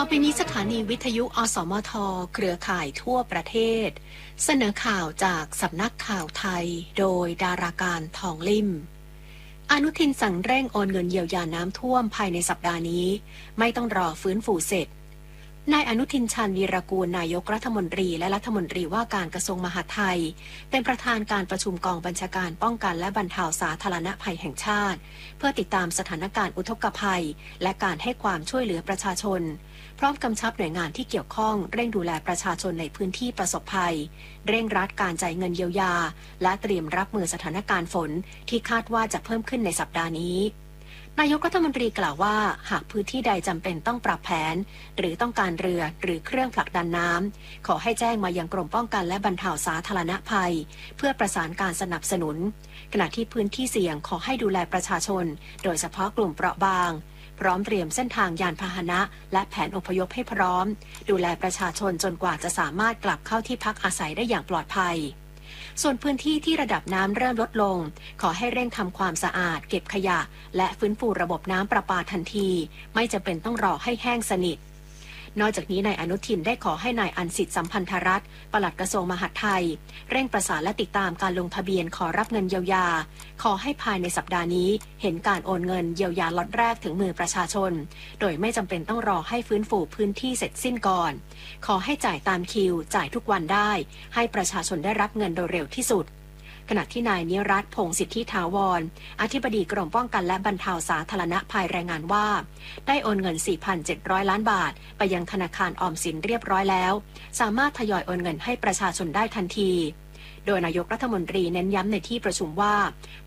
ไปนี้สถานีวิทยุอสมทเครือข่ายทั่วประเทศเสนอข่าวจากสำนักข่าวไทยโดยดาราการทองลิ่มอนุทินสั่งเร่งโอนเงินเยียวยาน้ำท่วมภายในสัปดาห์นี้ไม่ต้องรอฟื้นฟูเสร็จนายอนุทินชาญวีรกูลนายกรัฐมนตรีและรัฐมนตรีว่าการกระทรวงมหาดไทยเป็นประธานการประชุมกองบัญชาการป้องกันและบรรเทาสาธารณภัยแห่งชาติเพื่อติดตามสถานการณ์อุทกภัยและการให้ความช่วยเหลือประชาชนพร้อมกำชับหน่วยงานที่เกี่ยวข้องเร่งดูแลประชาชนในพื้นที่ประสบภัยเร่งรัดการจ่ายเงินเยียวยาและเตรียมรับมือสถานการณ์ฝนที่คาดว่าจะเพิ่มขึ้นในสัปดาห์นี้นายกรัฐมนตรีกล่าวว่าหากพื้นที่ใดจำเป็นต้องปรับแผนหรือต้องการเรือหรือเครื่องผลักดันน้ำขอให้แจ้งมายังกรมป้องกันและบรรเทาสาธารณภัยเพื่อประสานการสนับสนุนขณะที่พื้นที่เสี่ยงขอให้ดูแลประชาชนโดยเฉพาะกลุ่มเปราะบางพร้อมเตรียมเส้นทางยานพาหนะและแผนอพยพให้พร้อมดูแลประชาชนจนกว่าจะสามารถกลับเข้าที่พักอาศัยได้อย่างปลอดภัยส่วนพื้นที่ที่ระดับน้ำเริ่มลดลงขอให้เร่งทำความสะอาดเก็บขยะและฟื้นฟูระบบน้ำประปาทันทีไม่จำเป็นต้องรอให้แห้งสนิทนอกจากนี้นายอนุทินได้ขอให้นายอันสิทธิ์สัมพันธรัตน์ปลัดกระทรวงมหาดไทยเร่งประสานและติดตามการลงทะเบียนขอรับเงินเยียวยาขอให้ภายในสัปดาห์นี้เห็นการโอนเงินเยียวยาล็อตแรกถึงมือประชาชนโดยไม่จำเป็นต้องรอให้ฟื้นฟูพื้นที่เสร็จสิ้นก่อนขอให้จ่ายตามคิวจ่ายทุกวันได้ให้ประชาชนได้รับเงินโดยเร็วที่สุดขณะที่นายนิรัตน์พงษ์สิทธิถาวรอธิบดีกรมป้องกันและบรรเทาสาธารณภัยรายงานว่าได้โอนเงิน 4,700 ล้านบาทไปยังธนาคารออมสินเรียบร้อยแล้วสามารถทยอยโอนเงินให้ประชาชนได้ทันทีโดยนายกรัฐมนตรีเน้นย้ำในที่ประชุมว่า